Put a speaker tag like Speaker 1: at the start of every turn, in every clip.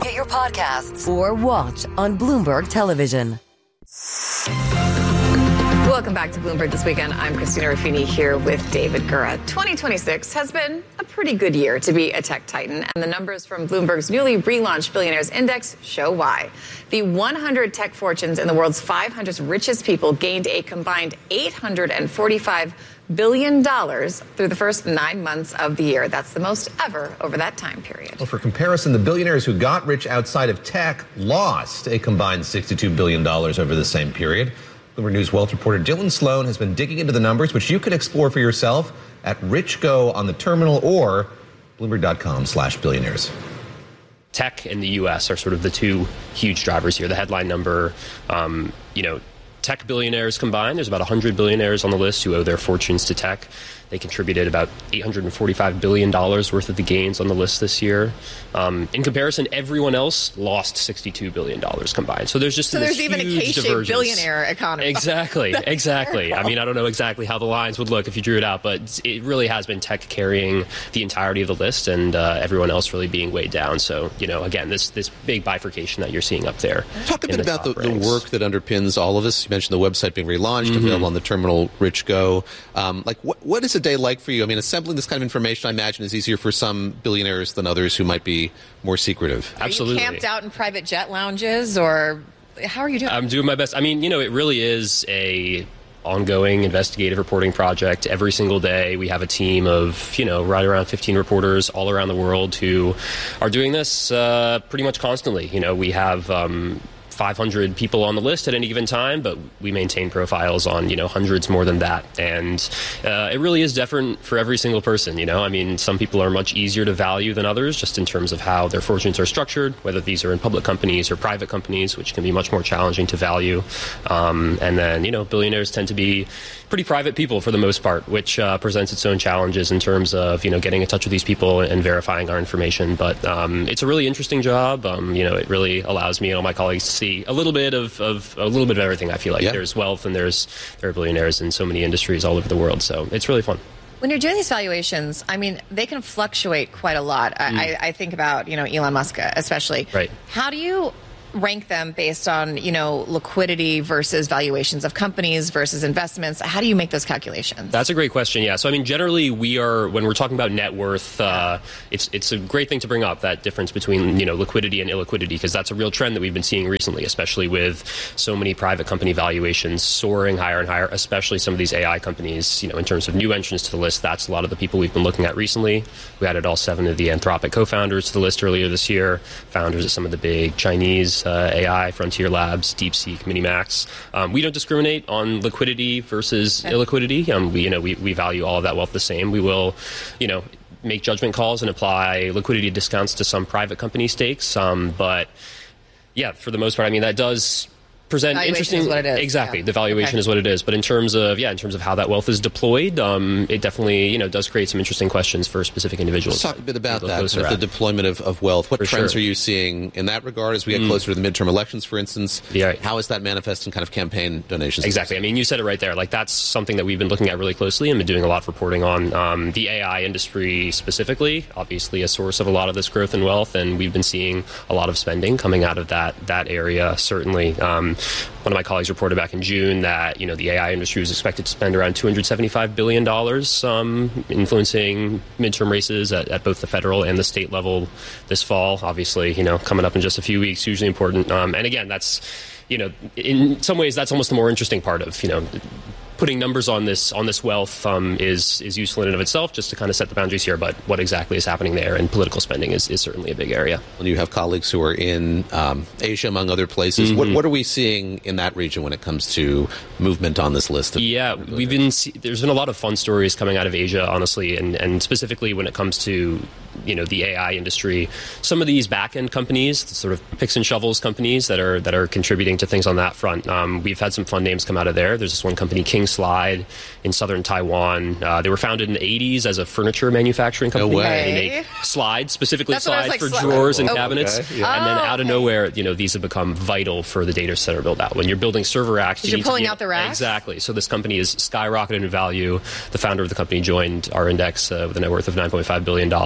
Speaker 1: get your podcasts or watch on Bloomberg Television.
Speaker 2: Welcome back to Bloomberg This Weekend. I'm Christina Ruffini here with David Gura. 2026 has been a pretty good year to be a tech titan, and the numbers from Bloomberg's newly relaunched Billionaires Index show why. The 100 tech fortunes in the world's 500 richest people gained a combined $845 billion through the first 9 months of the year. That's the most ever over that time period.
Speaker 3: Well, for comparison, the billionaires who got rich outside of tech lost a combined $62 billion over the same period. Bloomberg News Wealth reporter Dylan Sloan has been digging into the numbers, which you can explore for yourself at RichGo on the terminal or Bloomberg.com/billionaires.
Speaker 4: Tech and the U.S. are sort of the two huge drivers here. The headline number, tech billionaires combined, there's about 100 billionaires on the list who owe their fortunes to tech. They contributed about $845 billion worth of the gains on the list this year. In comparison, everyone else lost $62 billion combined. So there's just
Speaker 2: there's even a K-shaped billionaire economy.
Speaker 4: Exactly. I mean, I don't know exactly how the lines would look if you drew it out, but it really has been tech carrying the entirety of the list and everyone else really being weighed down. So, again, this big bifurcation that you're seeing up there.
Speaker 5: Talk a bit about the work that underpins all of this. You mentioned the website being relaunched, available on the terminal RichGo. What is a day like for you? I mean, assembling this kind of information, I imagine, is easier for some billionaires than others who might be more secretive.
Speaker 4: Absolutely.
Speaker 2: Are you camped out in private jet lounges, or how are you doing?
Speaker 4: I'm doing my best. I mean, it really is a ongoing investigative reporting project. Every single day we have a team of, right around 15 reporters all around the world who are doing this pretty much constantly. We have 500 people on the list at any given time, but we maintain profiles on, hundreds more than that. And it really is different for every single person, I mean, some people are much easier to value than others just in terms of how their fortunes are structured, whether these are in public companies or private companies, which can be much more challenging to value. And then, billionaires tend to be pretty private people for the most part, which presents its own challenges in terms of, getting in touch with these people and verifying our information. But it's a really interesting job. It really allows me and all my colleagues to see a little bit of everything. I feel like there's wealth and there are billionaires in so many industries all over the world. So it's really fun.
Speaker 2: When you're doing these valuations, I mean, they can fluctuate quite a lot. I think about, Elon Musk especially.
Speaker 4: Right.
Speaker 2: How do you rank them based on, liquidity versus valuations of companies versus investments? How do you make those calculations?
Speaker 4: That's a great question, yeah. So, I mean, generally, when we're talking about net worth, it's a great thing to bring up, that difference between, liquidity and illiquidity, because that's a real trend that we've been seeing recently, especially with so many private company valuations soaring higher and higher, especially some of these AI companies, in terms of new entrants to the list. That's a lot of the people we've been looking at recently. We added all 7 of the Anthropic co-founders to the list earlier this year, founders of some of the big Chinese AI, Frontier Labs, DeepSeek, Minimax. We don't discriminate on liquidity versus illiquidity. We value all of that wealth the same. We will, make judgment calls and apply liquidity discounts to some private company stakes. But yeah, for the most part, I mean, that does present interesting.
Speaker 2: Is what it is.
Speaker 4: Exactly, the valuation is what it is. But in terms of how that wealth is deployed, it definitely does create some interesting questions for specific individuals.
Speaker 5: Let's talk a bit about that, the deployment of wealth. What trends are you seeing in that regard as we get closer to the midterm elections, for instance?
Speaker 4: Yeah.
Speaker 5: How is that manifest in kind of campaign donations?
Speaker 4: Exactly. I mean, you said it right there. Like, that's something that we've been looking at really closely and been doing a lot of reporting on. The AI industry specifically, obviously a source of a lot of this growth and wealth, and we've been seeing a lot of spending coming out of that area, certainly. One of my colleagues reported back in June that, the AI industry was expected to spend around $275 billion influencing midterm races at both the federal and the state level this fall. Obviously, coming up in just a few weeks, hugely important. And again, that's, in some ways, that's almost the more interesting part of, putting numbers on this wealth is useful in and of itself, just to kind of set the boundaries here. But what exactly is happening there, and political spending is certainly a big area.
Speaker 5: When you have colleagues who are in Asia, among other places, what are we seeing in that region when it comes to movement on this list?
Speaker 4: There's been a lot of fun stories coming out of Asia, honestly, and specifically when it comes to the AI industry. Some of these back-end companies, sort of picks and shovels companies that are contributing to things on that front. We've had some fun names come out of there. There's this one company, King Slide, in southern Taiwan. They were founded in the 80s as a furniture manufacturing company.
Speaker 5: No way.
Speaker 4: They make slides, specifically slides for drawers and cabinets.
Speaker 5: Okay. Yeah.
Speaker 4: And then out of nowhere, these have become vital for the data center build out. When you're building server racks,
Speaker 2: you're pulling out the racks?
Speaker 4: Exactly. So this company is skyrocketed in value. The founder of the company joined our index with a net worth of $9.5 billion earlier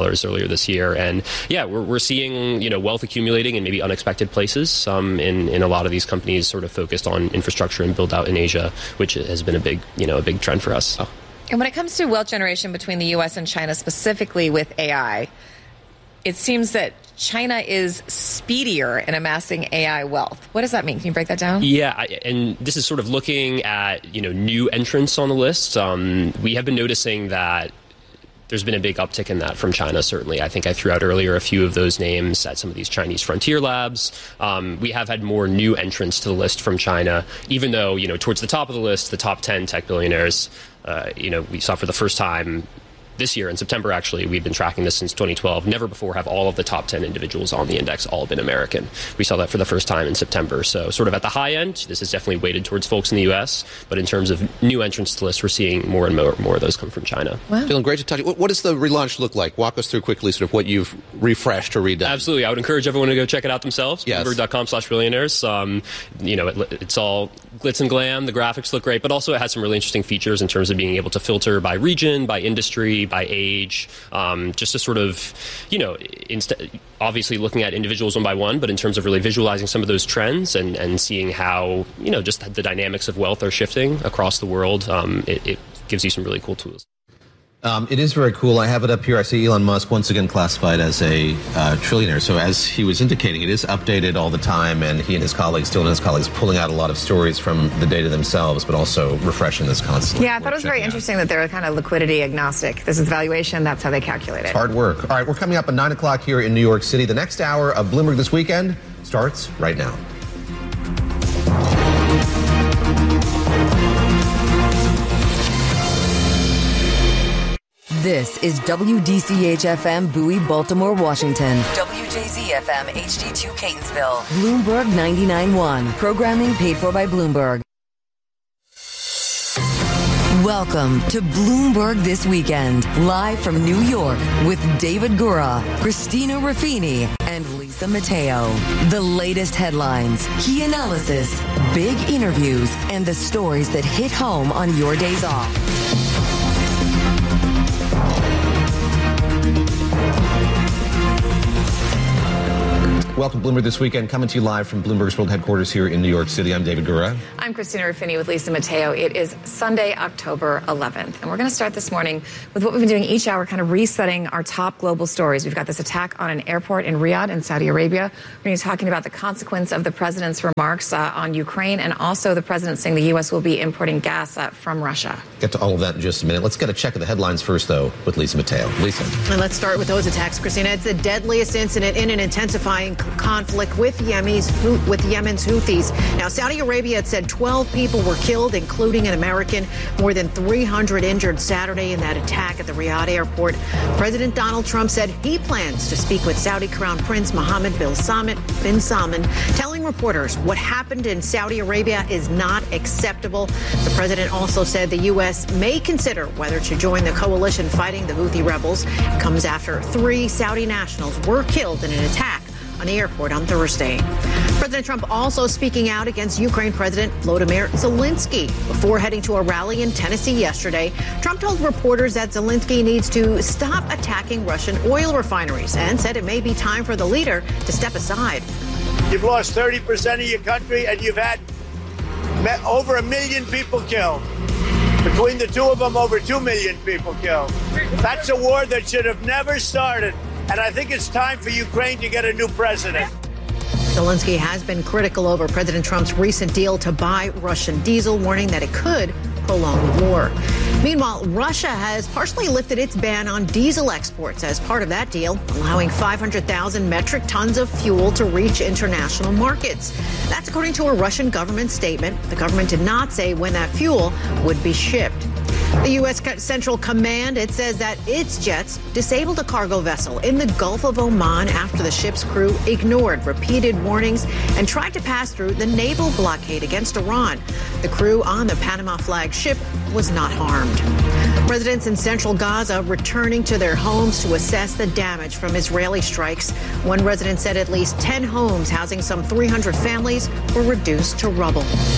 Speaker 4: earlier this year. And yeah, we're seeing, wealth accumulating in maybe unexpected places. In a lot of these companies sort of focused on infrastructure and build out in Asia, which has been a big trend for us. Oh.
Speaker 2: And when it comes to wealth generation between the U.S. and China, specifically with AI, it seems that China is speedier in amassing AI wealth. What does that mean? Can you break that down?
Speaker 4: Yeah, and this is sort of looking at, new entrants on the list. We have been noticing that there's been a big uptick in that from China, certainly. I think I threw out earlier a few of those names at some of these Chinese frontier labs. We have had more new entrants to the list from China, even though, towards the top of the list, the top 10 tech billionaires, we saw for the first time this year in September, actually, we've been tracking this since 2012. Never before have all of the top 10 individuals on the index all been American. We saw that for the first time in September. So sort of at the high end, this is definitely weighted towards folks in the U.S. But in terms of new entrants to the list, we're seeing more and more of those come from China.
Speaker 5: Wow. Dylan, great to talk to you. What does the relaunch look like? Walk us through quickly sort of what you've refreshed or redone.
Speaker 4: Absolutely. I would encourage everyone to go check it out themselves.
Speaker 5: Yes.
Speaker 4: Bloomberg.com/billionaires. It's all glitz and glam. The graphics look great, but also it has some really interesting features in terms of being able to filter by region, by industry, by age. Just to sort of, obviously looking at individuals one by one, but in terms of really visualizing some of those trends and seeing how, just the dynamics of wealth are shifting across the world, it gives you some really cool tools.
Speaker 3: It is very cool. I have it up here. I see Elon Musk once again classified as a trillionaire. So as he was indicating, it is updated all the time, and he and his colleagues, Dylan and his colleagues, pulling out a lot of stories from the data themselves, but also refreshing this constantly.
Speaker 2: Yeah, I thought it was very interesting that they're kind of liquidity agnostic. This is valuation. That's how they calculate it.
Speaker 3: It's hard work. All right, we're coming up at 9 o'clock here in New York City. The next hour of Bloomberg This Weekend starts right now.
Speaker 1: This is WDCH-FM Bowie, Baltimore, Washington. WJZ-FM HD2 Catonsville. Bloomberg 99.1. Programming paid for by Bloomberg. Welcome to Bloomberg This Weekend, live from New York with David Gura, Christina Ruffini, and Lisa Mateo. The latest headlines, key analysis, big interviews, and the stories that hit home on your days off.
Speaker 3: Welcome to Bloomberg This Weekend, coming to you live from Bloomberg's World Headquarters here in New York City. I'm David Gura.
Speaker 2: I'm Christina Ruffini with Lisa Mateo. It is Sunday, October 11th, and we're going to start this morning with what we've been doing each hour, kind of resetting our top global stories. We've got this attack on an airport in Riyadh in Saudi Arabia. We're going to be talking about the consequence of the president's remarks on Ukraine, and also the president saying the U.S. will be importing gas from Russia.
Speaker 3: Get to all of that in just a minute. Let's get a check of the headlines first, though, with Lisa Mateo. Lisa.
Speaker 6: And let's start with those attacks, Christina. It's the deadliest incident in an intensifying conflict with Yemen's Houthis. Now, Saudi Arabia had said 12 people were killed, including an American. More than 300 injured Saturday in that attack at the Riyadh airport. President Donald Trump said he plans to speak with Saudi Crown Prince Mohammed bin Salman, telling reporters what happened in Saudi Arabia is not acceptable. The president also said the U.S. may consider whether to join the coalition fighting the Houthi rebels. It comes after 3 Saudi nationals were killed in an attack on the airport on Thursday. President Trump also speaking out against Ukraine President Volodymyr Zelensky. Before heading to a rally in Tennessee yesterday, Trump told reporters that Zelensky needs to stop attacking Russian oil refineries and said it may be time for the leader to step aside.
Speaker 7: You've lost 30% of your country, and you've had over 1 million people killed. Between the two of them, over 2 million people killed. That's a war that should have never started. And I think it's time for Ukraine to get a new president.
Speaker 6: Zelensky has been critical over President Trump's recent deal to buy Russian diesel, warning that it could prolong the war. Meanwhile, Russia has partially lifted its ban on diesel exports as part of that deal, allowing 500,000 metric tons of fuel to reach international markets. That's according to a Russian government statement. The government did not say when that fuel would be shipped. The U.S. Central Command, it says that its jets disabled a cargo vessel in the Gulf of Oman after the ship's crew ignored repeated warnings and tried to pass through the naval blockade against Iran. The crew on the Panama flag ship was not harmed. Residents in central Gaza returning to their homes to assess the damage from Israeli strikes. One resident said at least 10 homes housing some 300 families were reduced to rubble.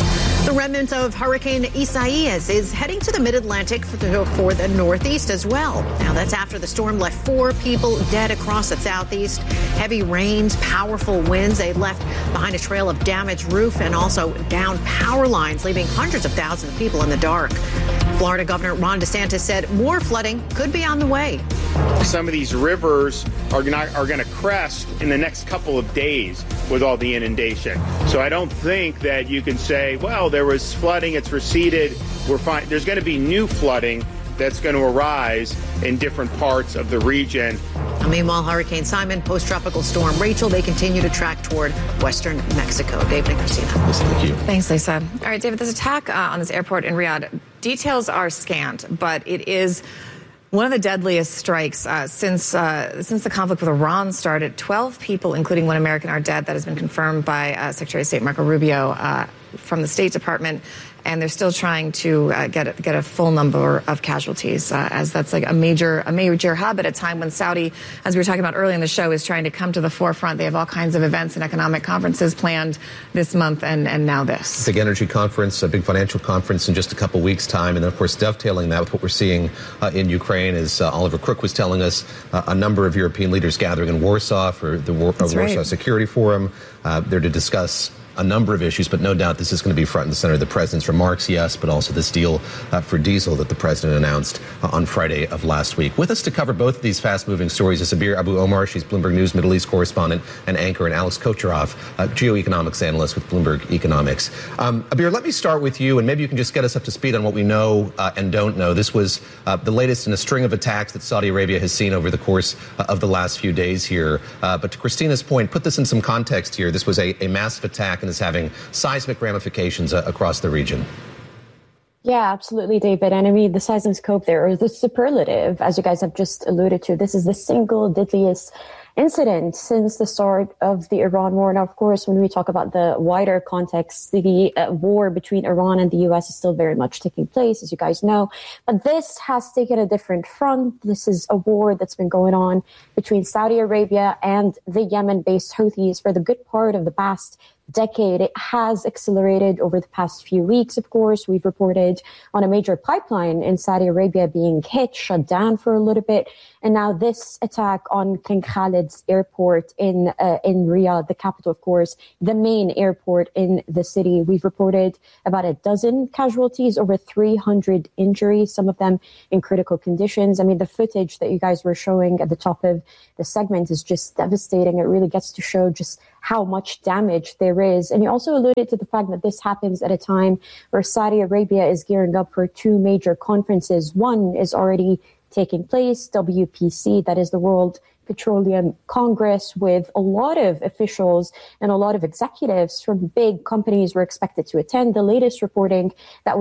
Speaker 6: The remnant of Hurricane Isaias is heading to the mid-Atlantic for the Northeast as well. Now, that's after the storm left 4 people dead across the Southeast. Heavy rains, powerful winds. They left behind a trail of damaged roof and also downed power lines, leaving hundreds of thousands of people in the dark. Florida Governor Ron DeSantis said more flooding could be on the way.
Speaker 8: Some of these rivers are going to crest in the next couple of days with all the inundation. So I don't think that you can say, well, there was flooding, it's receded, we're fine. There's going to be new flooding that's going to arise in different parts of the region.
Speaker 6: Now, meanwhile, Hurricane Simon, post-tropical storm Rachel, they continue to track toward western Mexico. David and Christina.
Speaker 3: Thank you.
Speaker 2: Thanks, Lisa. All right, David, this attack on this airport in Riyadh, details are scant, but it is one of the deadliest strikes since the conflict with Iran started. 12 people, including one American, are dead. That has been confirmed by Secretary of State Marco Rubio from the State Department. And they're still trying to get a full number of casualties, as that's like a major hub at a time when Saudi, as we were talking about earlier in the show, is trying to come to the forefront. They have all kinds of events and economic conferences planned this month, and now this.
Speaker 3: Big energy conference, a big financial conference in just a couple weeks' time. And then, of course, dovetailing that with what we're seeing in Ukraine, as Oliver Crook was telling us, a number of European leaders gathering in Warsaw for the Warsaw Security Forum. They're to discuss a number of issues, but no doubt this is going to be front and center. The president's remarks, yes, but also this deal for diesel that the president announced on Friday of last week. With us to cover both of these fast-moving stories is Abir Abu Omar. She's Bloomberg News Middle East correspondent and anchor, and Alex Kocherov, geoeconomics analyst with Bloomberg Economics. Abir, let me start with you, and maybe you can just get us up to speed on what we know and don't know. This was the latest in a string of attacks that Saudi Arabia has seen over the course of the last few days here. But to Christina's point, put this in some context here. This was a massive attack and is having seismic ramifications across the region.
Speaker 9: Yeah, absolutely, David. And I mean, the seismoscope there, or the superlative, as you guys have just alluded to, this is the single deadliest incident since the start of the Iran war. Now, of course, when we talk about the wider context, the war between Iran and the U.S. is still very much taking place, as you guys know. But this has taken a different front. This is a war that's been going on between Saudi Arabia and the Yemen-based Houthis for the good part of the past decade. It has accelerated over the past few weeks, of course. We've reported on a major pipeline in Saudi Arabia being hit, shut down for a little bit. And now this attack on King Khalid's airport in Riyadh, the capital, of course, the main airport in the city. We've reported about a dozen casualties, over 300 injuries, some of them in critical conditions. I mean, the footage that you guys were showing at the top of the segment is just devastating. It really gets to show just how much damage there is. And you also alluded to the fact that this happens at a time where Saudi Arabia is gearing up for 2 major conferences. One is already taking place, WPC, that is the World Petroleum Congress, with a lot of officials and a lot of executives from big companies were expected to attend. The latest reporting that